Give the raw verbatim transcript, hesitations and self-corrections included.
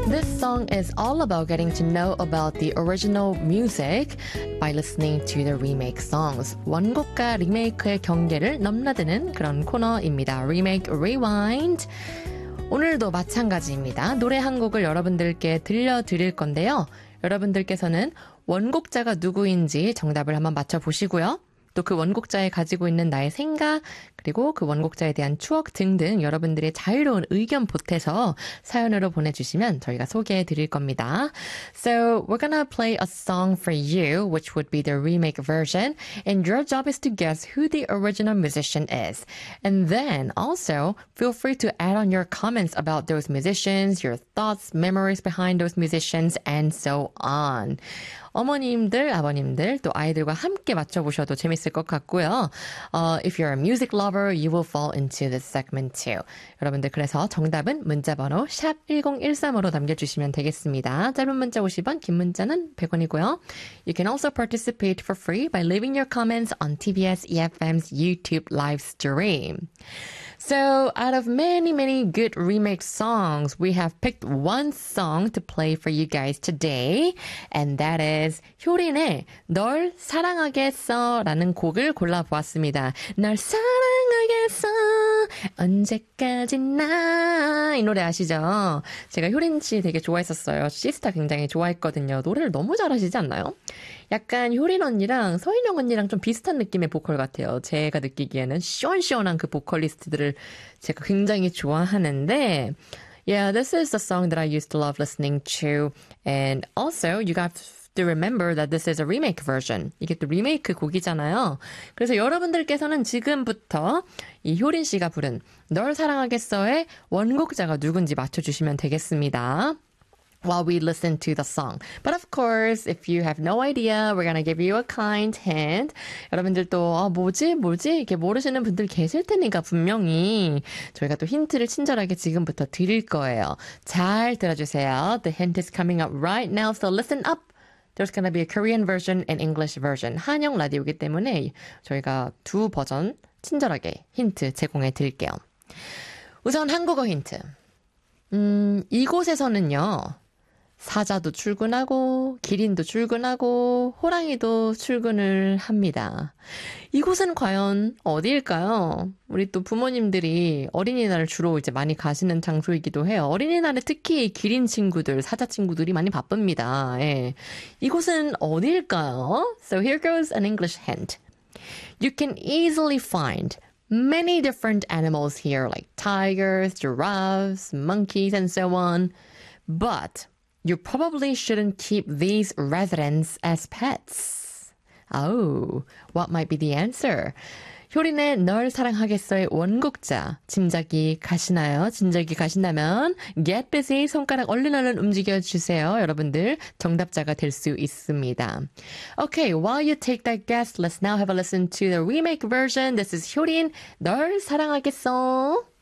This song is all about getting to know about the original music by listening to the remake songs. 원곡과 리메이크의 경계를 넘나드는 그런 코너입니다. Remake Rewind. 오늘도 마찬가지입니다. 노래 한 곡을 여러분들께 들려드릴 건데요. 여러분들께서는 원곡자가 누구인지 정답을 한번 맞춰보시고요. 또 그 원곡자에 가지고 있는 나의 생각, 그리고 그 원곡자에 대한 추억 등등 여러분들의 자유로운 의견 보태서 사연으로 보내주시면 저희가 소개해 드릴 겁니다. So we're gonna play a song for you, which would be the remake version, and your job is to guess who the original musician is. And then also feel free to add on your comments about those musicians, your thoughts, memories behind those musicians, and so on. 어머님들, 아버님들, 또 아이들과 함께 맞춰보셔도 재밌을 것 같고요. Uh, if you're a music lover, you will fall into this segment too. 여러분들 그래서 정답은 문자번호 샵 일공일삼으로 남겨주시면 되겠습니다. 짧은 문자 오십 원, 긴 문자는 백 원이고요. You can also participate for free by leaving your comments on 티비에스 이에프엠's YouTube live stream. So, out of many, many good remake songs, we have picked one song to play for you guys today, and that is 효린의 널 사랑하겠어 라는 곡을 골라보았습니다. 널 사랑하겠어 언제까지나 이 노래 아시죠? 제가 효린 씨 되게 좋아했었어요. 시스타 굉장히 좋아했거든요. 노래를 너무 잘하시지 않나요? 약간 효린 언니랑 서인영 언니랑 좀 비슷한 느낌의 보컬 같아요. 제가 느끼기에는 시원시원한 그 보컬리스트들을 제가 굉장히 좋아하는데 Yeah, this is the song that I used to love listening to. And also, you have to remember that this is a remake version. 이게 또 리메이크 곡이잖아요. 그래서 여러분들께서는 지금부터 이 효린 씨가 부른 널 사랑하겠어의 원곡자가 누군지 맞춰주시면 되겠습니다. While we listen to the song. But of course, if you have no idea, we're gonna give you a kind hint. 여러분들도 아, 뭐지? 뭐지? 이렇게 모르시는 분들 계실 테니까 분명히 저희가 또 힌트를 친절하게 지금부터 드릴 거예요. 잘 들어주세요. The hint is coming up right now, so listen up. There's gonna be a Korean version and English version. 한영 라디오이기 때문에 저희가 두 버전 친절하게 힌트 제공해 드릴게요. 우선 한국어 힌트. 음, 이곳에서는요. 사자도 출근하고 기린도 출근하고 호랑이도 출근을 합니다. 이곳은 과연 어디일까요? 우리 또 부모님들이 어린이날을 주로 이제 많이 가시는 장소이기도 해요. 어린이날에 특히 기린 친구들, 사자 친구들이 많이 바쁩니다. 예. 이곳은 어디일까요? So here goes an English hint. You can easily find many different animals here like tigers, giraffes, monkeys, and so on. But you probably shouldn't keep these residents as pets. Oh, what might be the answer? 효린의 널 사랑하겠어의 원곡자 짐작이 가시나요? 짐작이 가신다면 get busy 손가락 얼른 얼른 움직여주세요. 여러분들 정답자가 될 수 있습니다. Okay, while you take that guess, let's now have a listen to the remake version. This is 효린 널 사랑하겠어.